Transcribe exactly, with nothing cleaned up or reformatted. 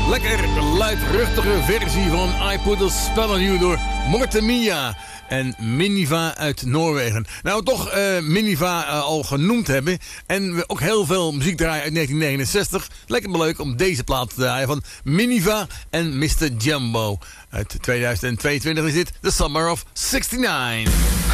Lekker luidruchtige versie van I Put a Spell on You door Morten Mia en Miniva uit Noorwegen. Nou, we toch uh, Miniva uh, al genoemd hebben en we ook heel veel muziek draaien uit negentien negenenzestig. Lekker leuk om deze plaat te draaien van Miniva en mister Jumbo. Uit tweeduizend tweeëntwintig is dit The Summer of zesenzestig.